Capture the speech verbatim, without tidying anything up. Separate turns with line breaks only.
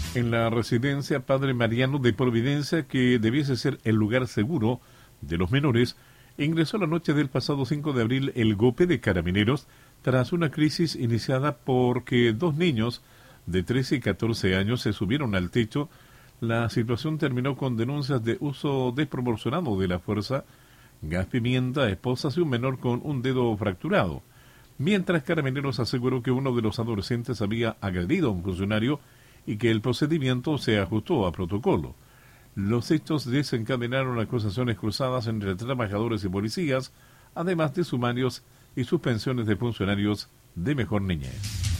En la residencia Padre Mariano de Providencia, que debiese ser el lugar seguro de los menores, ingresó la noche del pasado cinco de abril el G O P de Carabineros tras una crisis iniciada porque dos niños de trece y catorce años se subieron al techo. La situación terminó con denuncias de uso desproporcionado de la fuerza, gas pimienta, esposas y un menor con un dedo fracturado. Mientras Carabineros aseguró que uno de los adolescentes había agredido a un funcionario y que el procedimiento se ajustó a protocolo. Los hechos desencadenaron acusaciones cruzadas entre trabajadores y policías, además de sumarios y suspensiones de funcionarios de Mejor Niñez.